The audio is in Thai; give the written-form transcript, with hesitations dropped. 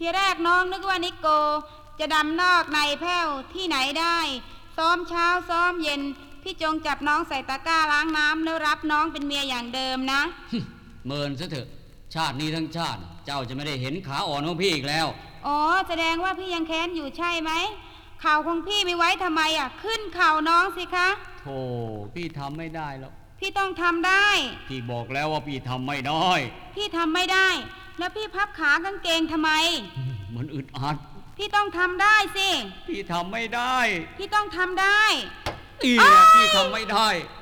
ทีแรกน้องนึกว่านิโกจะดำนอกในแผ้วที่ไหนได้ซ้อมเช้าซ้อมเย็นพี่จงจับน้องใส่ตะกร้าล้างน้ำแล้วรับน้องเป็นเมียอย่างเดิมนะเมินซะเถอะชาตินี้ทั้งชาติเจ้าจะไม่ได้เห็นขาอ่อนของพี่อีกแล้วอ๋อแสดงว่าพี่ยังแค้นอยู่ใช่ไหมเข่าของพี่ไม่ไว้ทำไมอ่ะขึ้นเข่าน้องสิคะโธ่พี่ทำไม่ได้แล้วพี่ต้องทำได้พี่บอกแล้วว่าพี่ทำไม่ได้พี่ทำไม่ได้แล้วพี่พับขากางเกงทำไมมันอึดอัดพี่ต้องทำได้สิพี่ทำไม่ได้พี่ต้องทำได้พี่ทำไม่ได้